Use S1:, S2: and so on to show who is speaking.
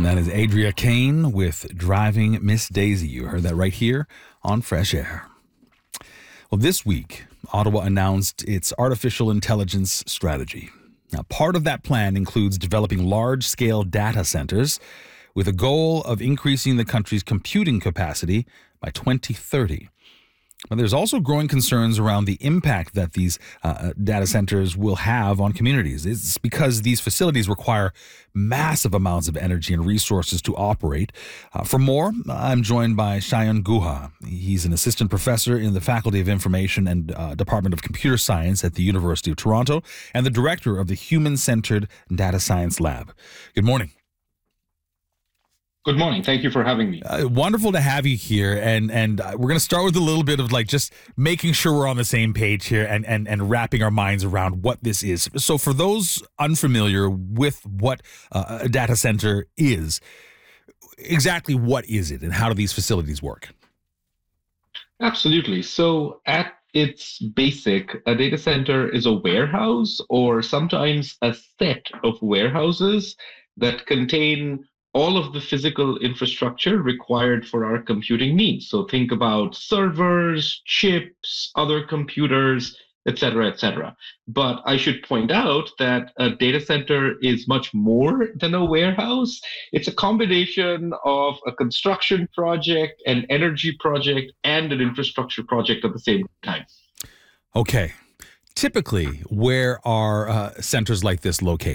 S1: And that is Adria Kane with Driving Miss Daisy. You heard that right here on Fresh Air. Well, this week, Ottawa announced its artificial intelligence strategy. Now, part of that plan includes developing large-scale data centers with a goal of increasing the country's computing capacity by 2030. But there's also growing concerns around the impact that these data centers will have on communities. It's because these facilities require massive amounts of energy and resources to operate. For more, I'm joined by Shayan Guha. He's an assistant professor in the Faculty of Information and Department of Computer Science at the University of Toronto and the director of the Human-Centered Data Science Lab. Good morning.
S2: Good morning. Thank you for having me.
S1: Wonderful to have you here. And we're going to start with a little bit of just making sure we're on the same page here and wrapping our minds around what this is. So for those unfamiliar with what a data center is, exactly what is it and how do these facilities work?
S2: Absolutely. So at its basic, a data center is a warehouse or sometimes a set of warehouses that contain all of the physical infrastructure required for our computing needs. So think about servers, chips, other computers, et cetera, et cetera. But I should point out that a data center is much more than a warehouse. It's a combination of a construction project, an energy project, and an infrastructure project at the same time.
S1: Okay. Typically, where are centers like this located?